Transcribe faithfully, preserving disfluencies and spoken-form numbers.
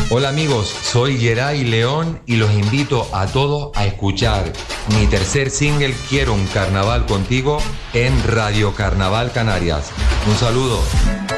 Hola amigos, soy Geray León y los invito a todos a escuchar mi tercer single Quiero un carnaval contigo en Radio Carnaval Canarias. Un saludo.